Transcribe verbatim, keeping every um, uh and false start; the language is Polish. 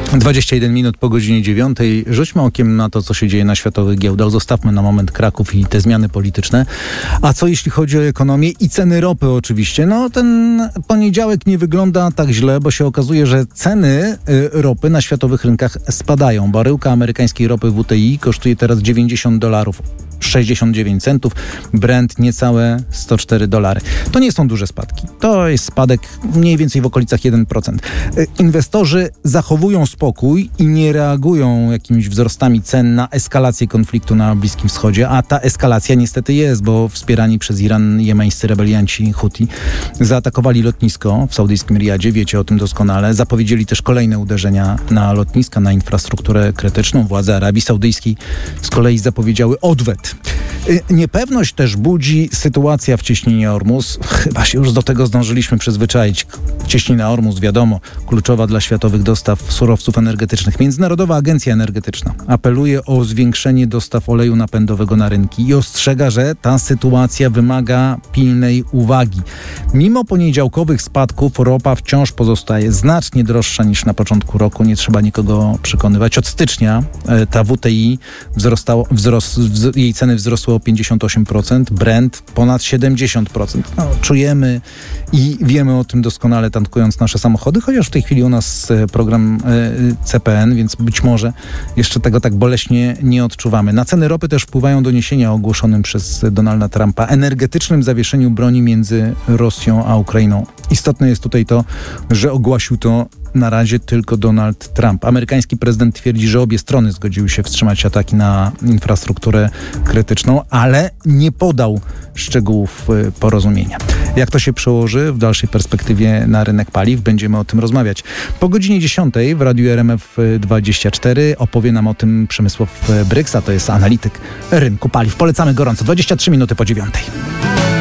dwadzieścia jeden minut po godzinie dziewiątej. Rzućmy okiem na to, co się dzieje na światowych giełdach. Zostawmy na moment Kraków i te zmiany polityczne. A co jeśli chodzi o ekonomię i ceny ropy oczywiście? No ten poniedziałek nie wygląda tak źle, bo się okazuje, że ceny y, ropy na światowych rynkach spadają. Baryłka amerykańskiej ropy W T I kosztuje teraz dziewięćdziesiąt dolarów. sześćdziesiąt dziewięć centów, Brent niecałe sto cztery dolary. To nie są duże spadki. To jest spadek mniej więcej w okolicach jeden procent. Inwestorzy zachowują spokój i nie reagują jakimiś wzrostami cen na eskalację konfliktu na Bliskim Wschodzie, a ta eskalacja niestety jest, bo wspierani przez Iran jemeńscy rebelianci Huti zaatakowali lotnisko w saudyjskim Riyadzie, wiecie o tym doskonale. Zapowiedzieli też kolejne uderzenia na lotniska, na infrastrukturę krytyczną. Władze Arabii Saudyjskiej z kolei zapowiedziały odwet. Niepewność też budzi sytuacja w cieśninie Ormus. Chyba się już do tego zdążyliśmy przyzwyczaić. Cieśnina Ormus, wiadomo, kluczowa dla światowych dostaw surowców energetycznych. Międzynarodowa Agencja Energetyczna apeluje o zwiększenie dostaw oleju napędowego na rynki i ostrzega, że ta sytuacja wymaga pilnej uwagi. Mimo poniedziałkowych spadków ropa wciąż pozostaje znacznie droższa niż na początku roku. Nie trzeba nikogo przekonywać. Od stycznia ta W T I wzrostało, wzrost, wz, jej ceny wzrosły o pięćdziesiąt osiem procent, Brent ponad siedemdziesiąt procent. No, czujemy i wiemy o tym doskonale, tankując nasze samochody, chociaż w tej chwili u nas program C P N, więc być może jeszcze tego tak boleśnie nie odczuwamy. Na ceny ropy też wpływają doniesienia o ogłoszonym przez Donalda Trumpa energetycznym zawieszeniu broni między Rosją a Ukrainą. Istotne jest tutaj to, że ogłosił to na razie tylko Donald Trump. Amerykański prezydent twierdzi, że obie strony zgodziły się wstrzymać ataki na infrastrukturę krytyczną, ale nie podał szczegółów porozumienia. Jak to się przełoży w dalszej perspektywie na rynek paliw? Będziemy o tym rozmawiać. Po godzinie dziesiątej w Radiu R M F dwadzieścia cztery opowie nam o tym Przemysław Bryksa, to jest analityk rynku paliw. Polecamy gorąco. dwadzieścia trzy minuty po dziewiątej.